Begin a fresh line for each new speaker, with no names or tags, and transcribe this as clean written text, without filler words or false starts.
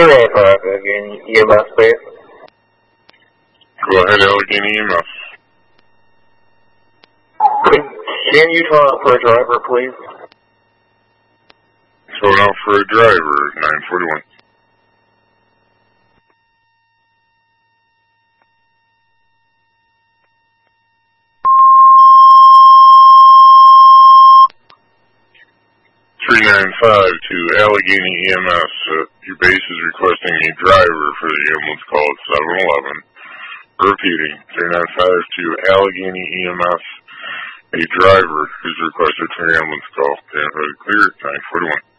295 again, EMS, please.
Go ahead, Allegheny EMS.
Can you call out for a driver, please?
Going out for a driver, 941. to Allegheny EMS. Your base is requesting a driver for the ambulance call at 711. Repeating, 395 to Allegheny EMS. A driver is requested for your ambulance call. Clear, 941.